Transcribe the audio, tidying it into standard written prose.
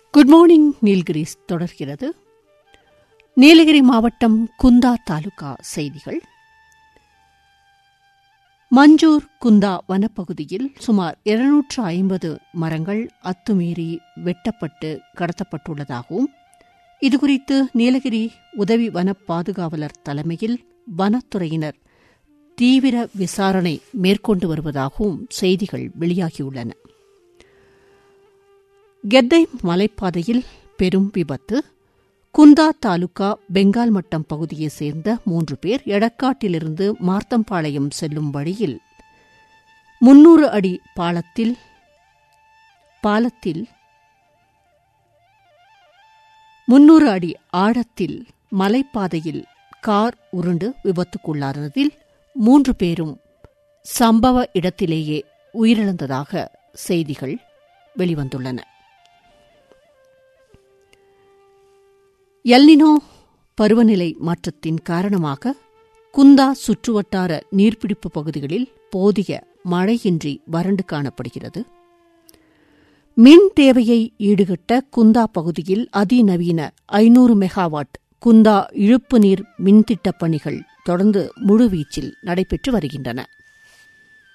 Good morning Nilgiris தொடர்கிறது. நீலகிரி மாவட்டம் குந்தா தாலுகா செய்திகள். மஞ்சூர் குந்தா வனப்பகுதியில் சுமார் 250 மரங்கள் அத்துமீறி வெட்டப்பட்டு கடத்தப்பட்டுள்ளதாகவும், இதுகுறித்து நீலகிரி உதவி வன பாதுகாவலர் தலைமையில் வனத்துறையினர் தீவிர விசாரணை மேற்கொண்டு வருவதாகவும் செய்திகள் வெளியாகியுள்ளன. கெத்தை மலைப்பாதையில் பெரும் விபத்து. குந்தா தாலுகா பெங்கால் மட்டம் பகுதியைச் சேர்ந்த 3 பேர் எடக்காட்டிலிருந்து மார்த்தம்பாளையம் செல்லும் வழியில் 300 அடி பாலத்தில் 300 அடி ஆழத்தில் மலைப்பாதையில் கார் உருண்டு விபத்துக்குள்ளானதில் 3 பேரும் சம்பவ இடத்திலேயே உயிரிழந்ததாக செய்திகள் வெளிவந்துள்ளன. எல்னினோ பருவநிலை மாற்றத்தின் காரணமாக குந்தா சுற்றுவட்டார நீர்பிடிப்பு பகுதிகளில் போதிய மழையின்றி வறண்டு காணப்படுகிறது. மின் தேவையை ஈடுகட்ட குந்தா பகுதியில் அதிநவீன 500 மெகாவாட் குந்தா இழுப்பு நீர் மின்திட்டப் பணிகள் தொடர்ந்து முழுவீச்சில் நடைபெற்று வருகின்றன.